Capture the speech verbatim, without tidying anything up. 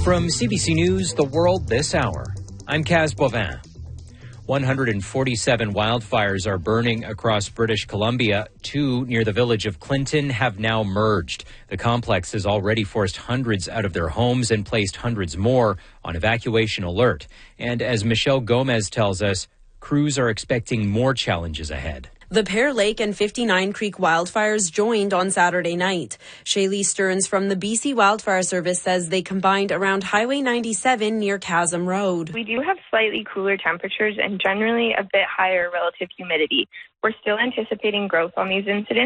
From C B C News, The World This Hour, I'm Kaz Bovin. one hundred forty-seven wildfires are burning across British Columbia. Two near the village of Clinton have now merged. The complex has already forced hundreds out of their homes and placed hundreds more on evacuation alert. And as Michelle Gomez tells us, crews are expecting more challenges ahead. The Pear Lake and fifty-nine Creek wildfires joined on Saturday night. Shaylee Stearns from the B C Wildfire Service says they combined around Highway ninety-seven near Chasm Road. We do have slightly cooler temperatures and generally a bit higher relative humidity. We're still anticipating growth on these incidents.